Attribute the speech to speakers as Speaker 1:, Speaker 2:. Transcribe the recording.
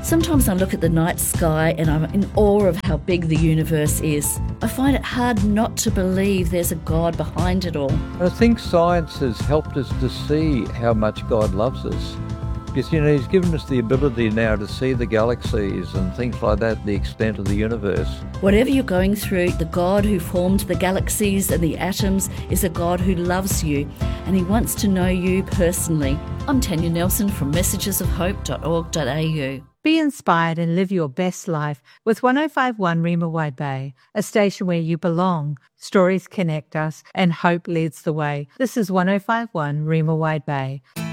Speaker 1: Sometimes I look at the night sky and I'm in awe of how big the universe is. I find it hard not to believe there's a God behind it all.
Speaker 2: I think science has helped us to see how much God loves us. Because, He's given us the ability now to see the galaxies and things like that, the extent of the universe.
Speaker 1: Whatever you're going through, the God who formed the galaxies and the atoms is a God who loves you, and he wants to know you personally. I'm Tanya Nelson from messagesofhope.org.au.
Speaker 3: Be inspired and live your best life with 1051 Rima Wide Bay, a station where you belong. Stories connect us and hope leads the way. This is 1051 Rima Wide Bay.